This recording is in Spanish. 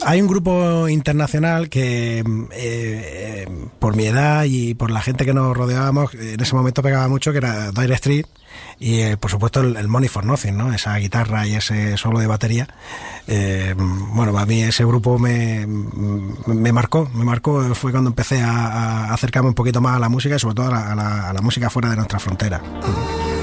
Hay un grupo internacional que, por mi edad y por la gente que nos rodeábamos, en ese momento pegaba mucho, que era Dire Straits, y por supuesto el Money for Nothing, ¿no? Esa guitarra y ese solo de batería. Bueno, para mí ese grupo me marcó, fue cuando empecé a acercarme un poquito más a la música y sobre todo a la música fuera de nuestra frontera.